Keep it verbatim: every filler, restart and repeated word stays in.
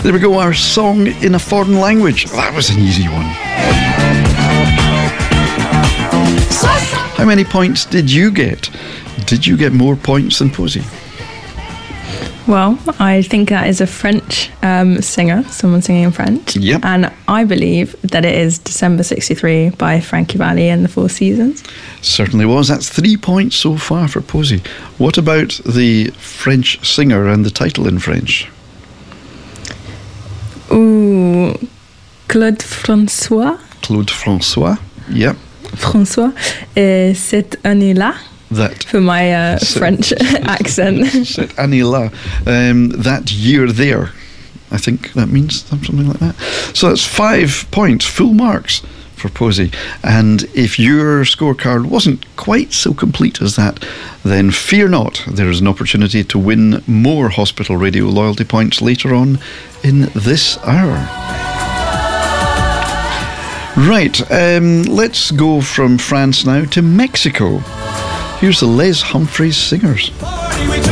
There we go, our song in a foreign language. That was an easy one. How many points did you get? Did you get more points than Posey? Well, I think that is a French um, singer, someone singing in French. Yep. And I believe that it is December sixty-three by Frankie Valli and the Four Seasons. Certainly was. That's three points so far for Posey. What about the French singer and the title in French? Ooh, Claude François. Claude François. Yep. François. Uh, cette année-là. That For my uh, French accent. Cette année-là. Um, that year there. I think that means something like that. So that's five points, full marks for Posey. And if your scorecard wasn't quite so complete as that, then fear not. There is an opportunity to win more Hospital Radio loyalty points later on in this hour. Right, um, let's go from France now to Mexico. Here's the Les Humphreys Singers.